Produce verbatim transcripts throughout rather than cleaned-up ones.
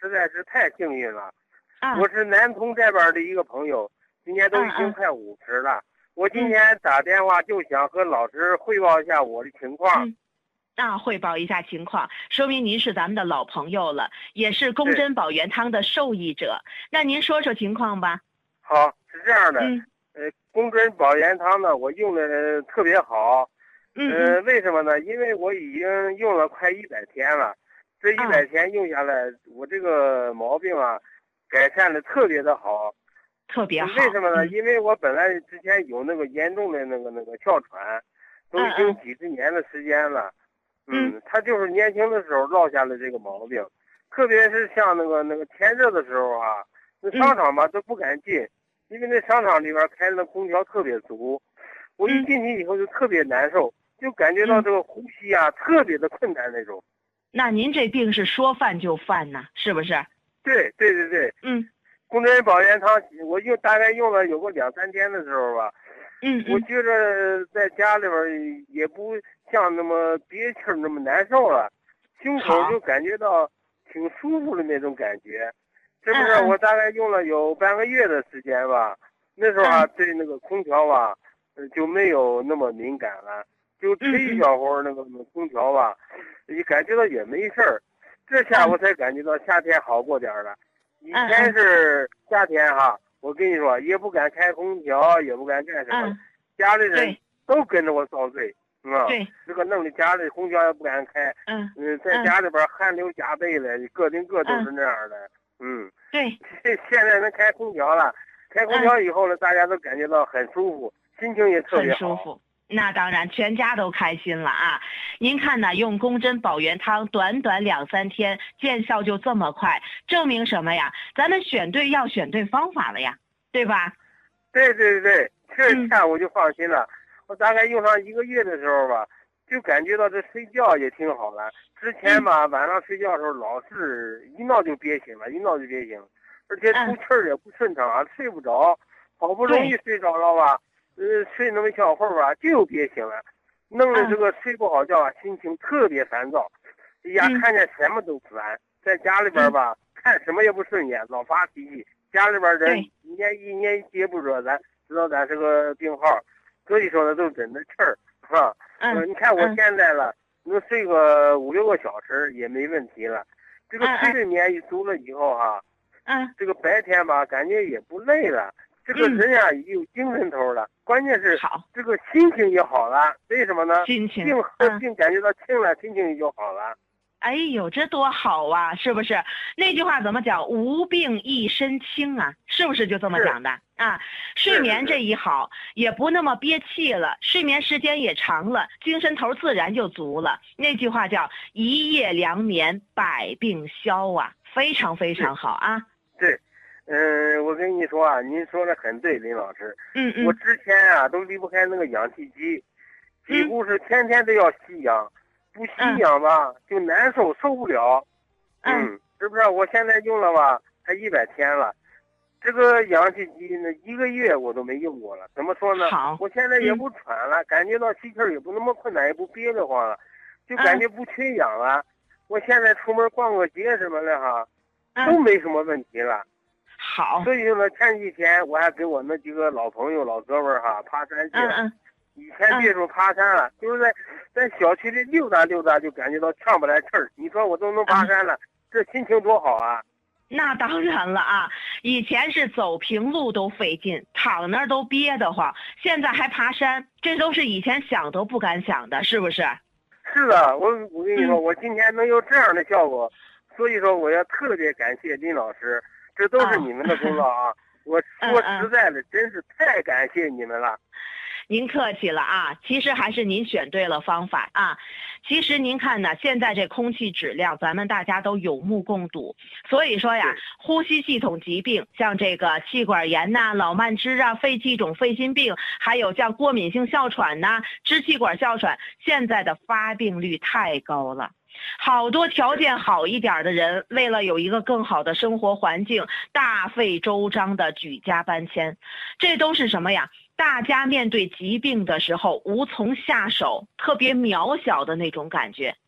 实在是太幸运了。 啊， 我是南通这边的一个朋友，今年都已经快五十了。我今天打电话就想和老师汇报一下我的情况。 嗯，啊，汇报一下情况，说明您是咱们的老朋友了，也是宫珍保元汤的受益者。那您说说情况吧。 好，是这样的， 嗯呃，宫珍保元汤呢，我用的特别好。 嗯呃， 嗯为什么呢？因为我已经用了快一百天了，这一百天用下来，我这个毛病啊，改善的特别的好。 特别好。 为什么呢？ 嗯因为我本来之前有那个严重的那个那个哮喘，都已经几十年的时间了。 嗯嗯，他就是年轻的时候落下了这个毛病，特别是像那个那个天热的时候啊，那商场吧都不敢进，因为那商场里边开的空调特别足，我一进去以后就特别难受，就感觉到这个呼吸啊特别的困难那种。 那您这病是说犯就犯呐，是不是？ 对对对对。 嗯宫珍保元汤，我用大概用了有个两三天的时候吧， 嗯嗯， 我觉着在家里边也不像那么憋气儿那么难受了，胸口就感觉到挺舒服的那种感觉。是不是？ 嗯嗯我大概用了有半个月的时间吧，那时候啊， 嗯对那个空调吧，呃就没有那么敏感了，就吹一小会儿那个那个空调吧，也感觉到也没事儿。这下我才感觉到夏天好过点儿了。以前是夏天哈，我跟你说也不敢开空调，也不敢干什么， 嗯家里人对都跟着我遭罪，啊， 对， 这个弄的家里空调也不敢开， 嗯嗯，在家里边汗流浃背的，个顶个都是那样的，嗯， 对， 现现在能开空调了，开空调以后呢，大家都感觉到很舒服，心情也特别好。 很舒服。那当然，全家都开心了啊！您看呢，用宫珍保元汤，短短两三天见效就这么快，证明什么呀？咱们选对药，选对方法了呀，对吧？ 对对对对，这下我就放心了。我大概用上一个月的时候吧，就感觉到这睡觉也挺好了。之前吧，晚上睡觉的时候老是一闹就憋醒了，一闹就憋醒，而且出气儿也不顺畅啊，睡不着。好不容易睡着了吧，呃，睡那么一小会儿吧，就又憋醒了，弄得这个睡不好觉啊，心情特别烦躁。哎呀，看见什么都烦，在家里边吧，看什么也不顺眼，老发脾气。家里边人一年一年一接不着咱，知道咱是个病号，所以说呢，都忍着气儿，是吧？嗯，你看我现在了，能睡个五六个小时也没问题了。这个睡眠一足了以后哈， 嗯， 这个白天吧，感觉也不累了。这个人呀、也有精神头了，关键是这个心情也好了。为什么呢？ 心情病和病感觉到轻了，心情也就好了。 哎呦，这多好啊，是不是？那句话怎么讲？无病一身轻啊，是不是就这么讲的啊？睡眠这一好，也不那么憋气了，睡眠时间也长了，精神头自然就足了。那句话叫一夜良眠，百病消啊，非常非常好啊。 对。嗯，我跟你说啊，您说的很对，林老师。 嗯嗯。 我之前啊都离不开那个氧气机，几乎是天天都要吸氧，不吸氧吧、嗯、就难受，受不了。嗯，是不是？我现在用了吧，才一百天了，这个氧气机呢，一个月我都没用过了。怎么说呢？ 好， 我现在也不喘了，嗯、感觉到吸气儿也不那么困难，也不憋得慌了，就感觉不缺氧了。嗯、我现在出门逛个街什么的哈，都没什么问题了。 好， 所以说呢，前几天我还跟我那几个老朋友、老哥们儿哈爬山去了。 嗯嗯。 以前别说爬山了，嗯、就是在在小区里溜达溜达，就感觉到呛不来气儿。你说我都能爬山了，嗯、这心情多好啊！ 那当然了啊，以前是走平路都费劲，躺那儿都憋得慌，现在还爬山，这都是以前想都不敢想的，是不是？ 是的，我我跟你说，嗯、我今天能有这样的效果，所以说我要特别感谢林老师。这都是你们的功劳啊！哦、我说实在的，嗯嗯、真是太感谢你们了。 您客气了啊，其实还是您选对了方法啊。其实您看呢，现在这空气质量，咱们大家都有目共睹。所以说呀，呼吸系统疾病，像这个气管炎呐、老慢支啊、肺气肿、肺心病，还有像过敏性哮喘呐、支气管哮喘，现在的发病率太高了。好多条件好一点的人，为了有一个更好的生活环境，大费周章的举家搬迁，这都是什么呀？大家面对疾病的时候无从下手，特别渺小的那种感觉。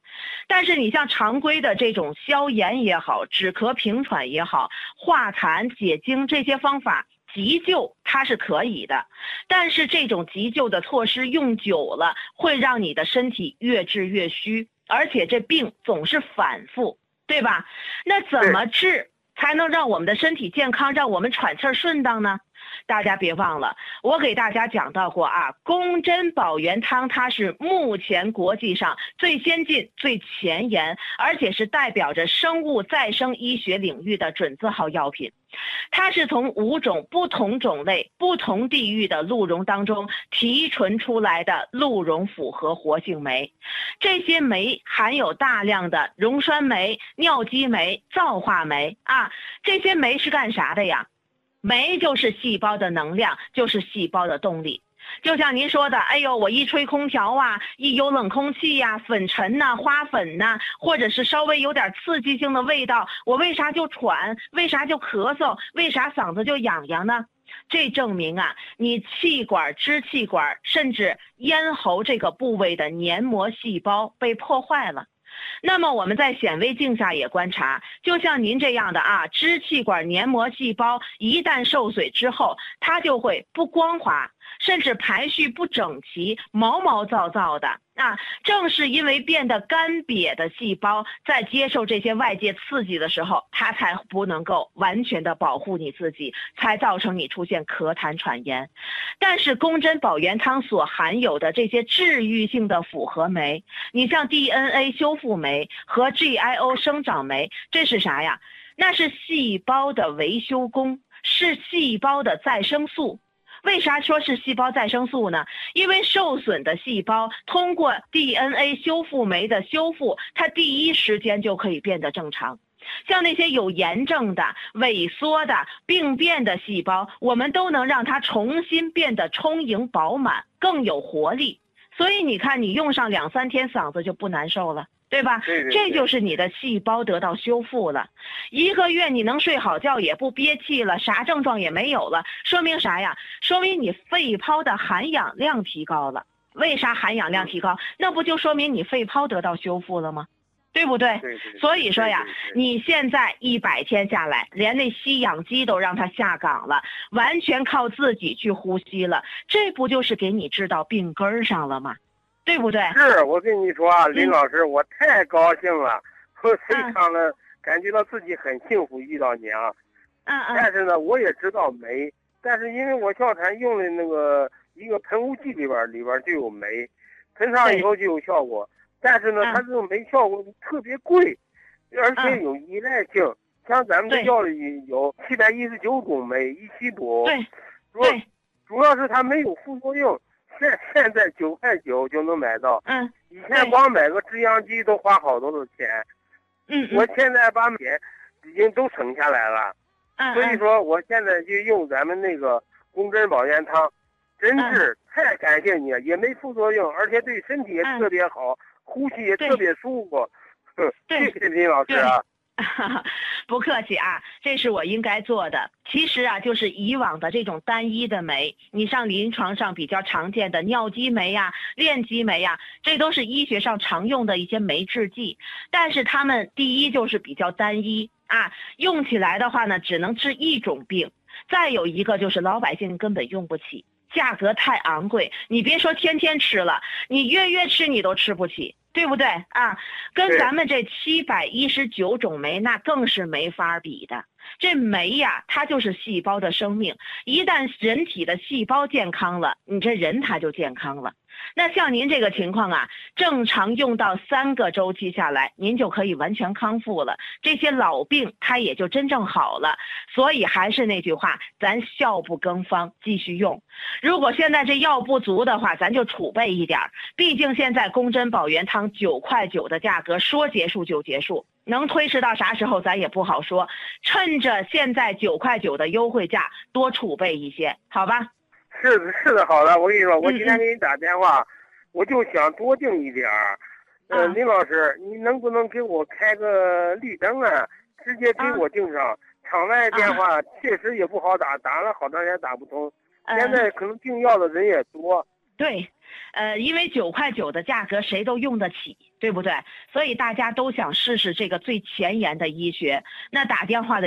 但是你像常规的这种消炎也好，止咳平喘也好，化痰解痉这些方法急救它是可以的，但是这种急救的措施用久了，会让你的身体越治越虚，而且这病总是反复，对吧？那怎么治才能让我们的身体健康，让我们喘气儿顺当呢？大家别忘了，我给大家讲到过啊，宫针保元汤它是目前国际上最先进、最前沿，而且是代表着生物再生医学领域的准字号药品。它是从五种不同种类、不同地域的鹿茸当中提纯出来的鹿茸复合活性酶，这些酶含有大量的溶栓酶、尿激酶、皂化酶啊，这些酶是干啥的呀？酶就是细胞的能量，就是细胞的动力。就像您说的，哎呦，我一吹空调啊，一有冷空气呀、啊，粉尘呐、啊、花粉呐、啊，或者是稍微有点刺激性的味道，我为啥就喘？为啥就咳嗽？为啥嗓子就痒痒呢？这证明啊，你气管、支气管甚至咽喉这个部位的黏膜细胞被破坏了。那么我们在显微镜下也观察，就像您这样的啊，支气管黏膜细胞一旦受损之后，它就会不光滑，甚至排序不整齐，毛毛躁躁的啊。正是因为变得干瘪的细胞在接受这些外界刺激的时候，它才不能够完全的保护你自己，才造成你出现咳痰喘炎。但是宫针保元汤所含有的这些治愈性的复合酶，你像 D N A 修复酶和 G I O 生长酶，这是啥呀？那是细胞的维修工，是细胞的再生素。为啥说是细胞再生素呢？因为受损的细胞通过 D N A 修复酶的修复，它第一时间就可以变得正常。像那些有炎症的、萎缩的、病变的细胞，我们都能让它重新变得充盈饱满，更有活力。所以你看，你用上两三天，嗓子就不难受了，对吧？ 对对对， 这就是你的细胞得到修复了。一个月你能睡好觉，也不憋气了，啥症状也没有了，说明啥呀？说明你肺泡的含氧量提高了。为啥含氧量提高？那不就说明你肺泡得到修复了吗？对不对？ 对对对， 所以说呀， 对对对， 你现在一百天下来，连那吸氧机都让它下岗了，完全靠自己去呼吸了，这不就是给你治到病根儿上了吗？对不对？ 是我跟你说啊，林老师，我太高兴了，我非常的感觉到自己很幸福遇到你啊。 嗯嗯。 但是呢，我也知道酶，但是因为我哮喘用的那个一个喷雾剂里边里边就有酶，喷上以后就有效果。但是呢，它这种酶效果特别贵，而且有依赖性。像咱们这药里有七百一十九种酶，一起补。 对。 主要主要是它没有副作用。现现在九块九就能买到。 嗯。 以前光买个制氧机都花好多的钱。 嗯。 我现在把钱已经都省下来了。 嗯。 所以说，我现在就用咱们那个宫针保元汤，真是太感谢你了，也没副作用，而且对身体也特别好。呼吸也特别舒服，谢谢林老师啊。 不客气啊，这是我应该做的。其实啊，就是以往的这种单一的酶，你上临床上比较常见的尿激酶呀、链激酶呀，这都是医学上常用的一些酶制剂。但是它们第一就是比较单一啊，用起来的话呢，只能治一种病。再有一个就是老百姓根本用不起。价格太昂贵，你别说天天吃了，你月月吃你都吃不起，对不对啊？跟咱们这七百一十九种酶那更是没法比的。这酶呀，它就是细胞的生命，一旦人体的细胞健康了，你这人他就健康了。那像您这个情况啊，正常用到三个周期下来，您就可以完全康复了，这些老病它也就真正好了。所以还是那句话，咱效不更方，继续用。如果现在这药不足的话，咱就储备一点，毕竟现在宫针保元汤九块九的价格说结束就结束，能推迟到啥时候咱也不好说，趁着现在九块九的优惠价多储备一些，好吧？ 是的，是的，好的。我跟你说，我今天给你打电话，嗯、我就想多订一点儿。呃，林老师，你能不能给我开个绿灯啊？直接给我订上。啊、场外电话确实也不好打，打了好长时间打不通。现在可能订药的人也多。 对，呃，因为九块九的价格谁都用得起。 对不对？所以大家都想试试这个最前沿的医学。那打电话的